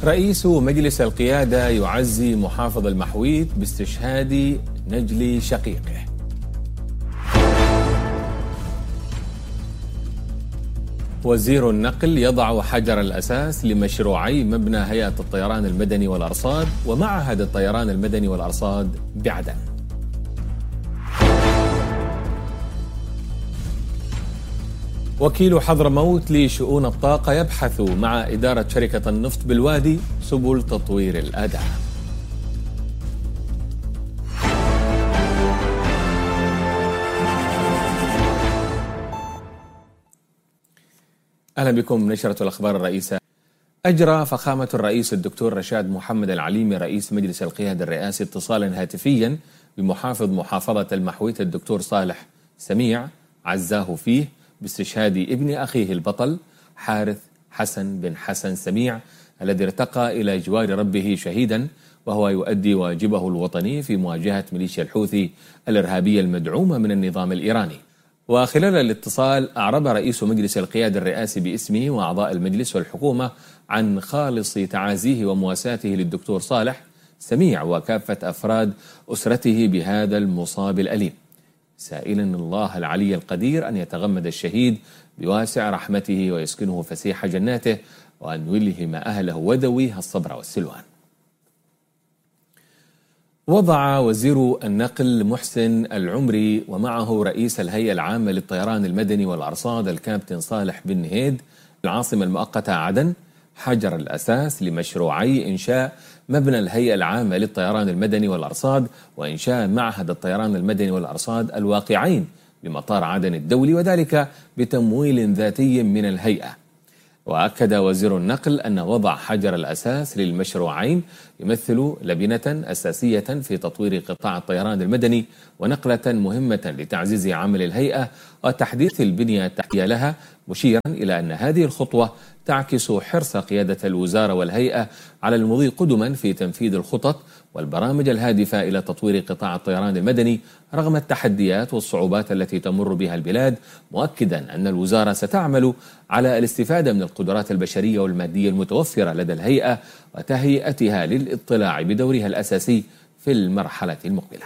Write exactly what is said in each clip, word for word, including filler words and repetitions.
رئيس مجلس القيادة يعزي محافظ المحويت باستشهاد نجل شقيقه. وزير النقل يضع حجر الأساس لمشروعي مبنى هيئة الطيران المدني والأرصاد ومعهد الطيران المدني والأرصاد بعدن. وكيل حضرموت لشؤون الطاقة يبحث مع إدارة شركة النفط بالوادي سبل تطوير الأداء. أهلا بكم. نشرة الأخبار الرئيسة. أجرى فخامة الرئيس الدكتور رشاد محمد العليمي رئيس مجلس القيادة الرئاسي اتصالا هاتفيا بمحافظ محافظة المحويت الدكتور صالح سميع عزاه فيه باستشهاد ابن أخيه البطل حارث حسن بن حسن سميع الذي ارتقى إلى جوار ربه شهيدا وهو يؤدي واجبه الوطني في مواجهة ميليشيا الحوثي الإرهابية المدعومة من النظام الإيراني. وخلال الاتصال أعرب رئيس مجلس القيادة الرئاسي باسمه وأعضاء المجلس والحكومة عن خالص تعازيه ومواساته للدكتور صالح سميع وكافة أفراد أسرته بهذا المصاب الأليم، سائلا الله العلي القدير أن يتغمد الشهيد بواسع رحمته ويسكنه فسيح جناته وأن يلهم أهله وذويه الصبر والسلوان. وضع وزير النقل محسن العمري ومعه رئيس الهيئة العامة للطيران المدني والأرصاد الكابتن صالح بن نهيد العاصمة المؤقتة عدن حجر الأساس لمشروعي إنشاء مبنى الهيئة العامة للطيران المدني والأرصاد وإنشاء معهد الطيران المدني والأرصاد الواقعين بمطار عدن الدولي، وذلك بتمويل ذاتي من الهيئة. وأكد وزير النقل أن وضع حجر الأساس للمشروعين يمثل لبنة أساسية في تطوير قطاع الطيران المدني ونقلة مهمة لتعزيز عمل الهيئة وتحديث البنية التحتية لها، مشيرا إلى أن هذه الخطوة تعكس حرص قيادة الوزارة والهيئة على المضي قدما في تنفيذ الخطط والبرامج الهادفة إلى تطوير قطاع الطيران المدني رغم التحديات والصعوبات التي تمر بها البلاد، مؤكدا أن الوزارة ستعمل على الاستفادة من القدرات البشرية والمادية المتوفرة لدى الهيئة وتهيئتها للاطلاع بدورها الأساسي في المرحلة المقبلة.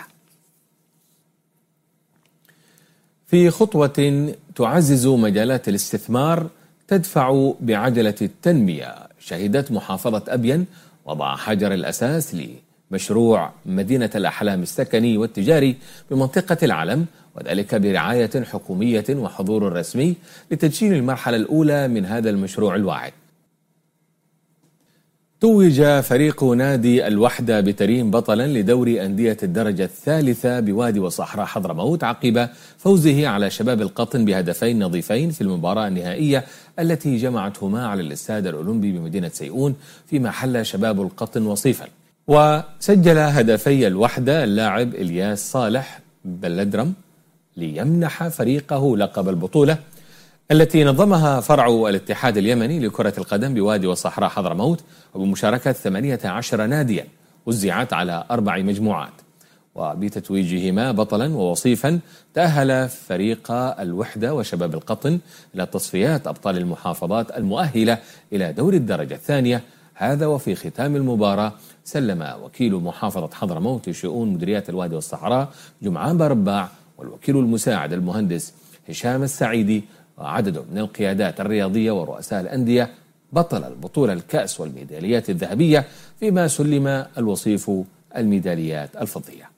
في خطوة تعزز مجالات الاستثمار تدفع بعجلة التنمية، شهدت محافظة أبين وضع حجر الأساس لمشروع مدينة الأحلام السكني والتجاري بمنطقة العلم، وذلك برعاية حكومية وحضور رسمي لتدشين المرحلة الأولى من هذا المشروع الواعد. توج فريق نادي الوحدة بتريم بطلا لدوري أندية الدرجة الثالثة بوادي وصحراء حضرموت عقب فوزه على شباب القطن بهدفين نظيفين في المباراة النهائية التي جمعتهما على الاستاد الأولمبي بمدينة سيئون، فيما حل شباب القطن وصيفا. وسجل هدفي الوحدة اللاعب إلياس صالح بلدرم ليمنح فريقه لقب البطولة التي نظمها فرع الاتحاد اليمني لكرة القدم بوادي وصحراء حضرموت وبمشاركة ثمانية عشر ناديا وزعت على أربع مجموعات. وبتتويجهما بطلا ووصيفا تأهل فريق الوحدة وشباب القطن إلى تصفيات أبطال المحافظات المؤهلة إلى دور الدرجة الثانية. هذا وفي ختام المباراة سلم وكيل محافظة حضرموت لشؤون مديريات الوادي والصحراء جمعان برباع والوكيل المساعد المهندس هشام السعيدي وعدد من القيادات الرياضية ورؤساء الأندية بطل البطولة الكأس والميداليات الذهبية، فيما سلم الوصيف الميداليات الفضية.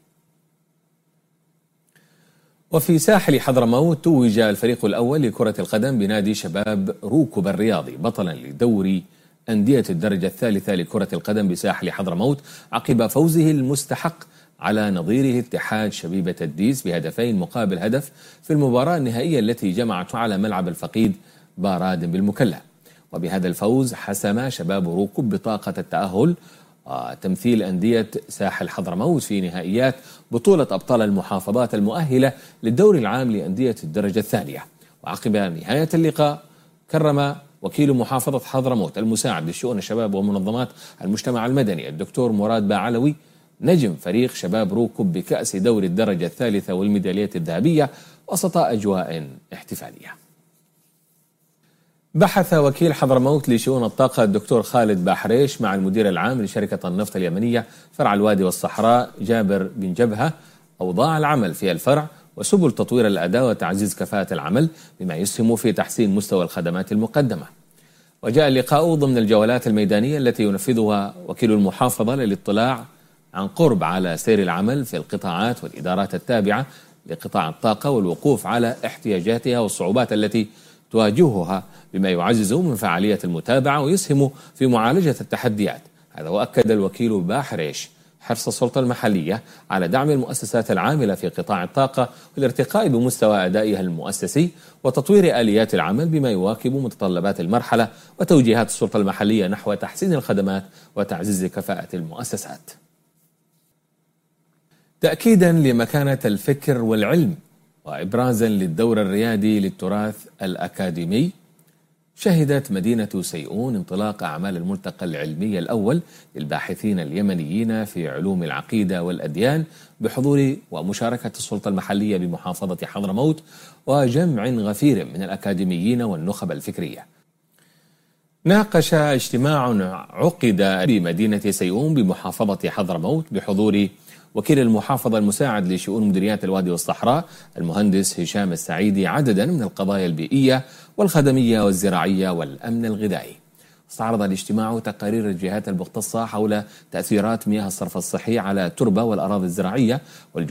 وفي ساحل حضرموت توج الفريق الأول لكرة القدم بنادي شباب روكب الرياضي بطلا لدوري أندية الدرجة الثالثة لكرة القدم بساحل حضرموت عقب فوزه المستحق على نظيره اتحاد شبيبة الديس بهدفين مقابل هدف في المباراة النهائية التي جمعت على ملعب الفقيد باراد بالمكلا. وبهذا الفوز حسم شباب روكب بطاقة التأهل وتمثيل أندية ساحل حضرموت في نهائيات بطولة أبطال المحافظات المؤهلة للدور العام لأندية الدرجة الثانية. وعقب نهاية اللقاء كرم وكيل محافظة حضرموت المساعد لشؤون الشباب ومنظمات المجتمع المدني الدكتور مراد باعلوي نجم فريق شباب روكب بكأس دوري الدرجة الثالثة والميداليات الذهبية وسط أجواء احتفالية. بحث وكيل حضرموت لشؤون الطاقة الدكتور خالد بحريش مع المدير العام لشركة النفط اليمنية فرع الوادي والصحراء جابر بن جبهة أوضاع العمل في الفرع وسبل تطوير الأداء وتعزيز كفاءة العمل بما يسهم في تحسين مستوى الخدمات المقدمة. وجاء اللقاء ضمن الجولات الميدانية التي ينفذها وكيل المحافظة للاطلاع عن قرب على سير العمل في القطاعات والإدارات التابعة لقطاع الطاقة والوقوف على احتياجاتها والصعوبات التي تواجهها بما يعزز من فعالية المتابعة ويسهم في معالجة التحديات. هذا وأكد الوكيل بحريش حرص السلطة المحلية على دعم المؤسسات العاملة في قطاع الطاقة والارتقاء بمستوى أدائها المؤسسي وتطوير آليات العمل بما يواكب متطلبات المرحلة وتوجيهات السلطة المحلية نحو تحسين الخدمات وتعزيز كفاءة المؤسسات. تأكيدا لمكانة الفكر والعلم وإبرازا للدور الريادي للتراث الأكاديمي، شهدت مدينة سيئون انطلاق أعمال الملتقى العلمي الأول للباحثين اليمنيين في علوم العقيدة والأديان بحضور ومشاركة السلطة المحلية بمحافظة حضرموت وجمع غفير من الأكاديميين والنخب الفكرية. ناقش اجتماع عقد بمدينة سيئون بمحافظة حضرموت بحضور وكيل المحافظة المساعد لشؤون مديريات الوادي والصحراء المهندس هشام السعيدي عددا من القضايا البيئية والخدمية والزراعية والأمن الغذائي. استعرض الاجتماع تقارير الجهات المختصة حول تأثيرات مياه الصرف الصحي على التربة والأراضي الزراعية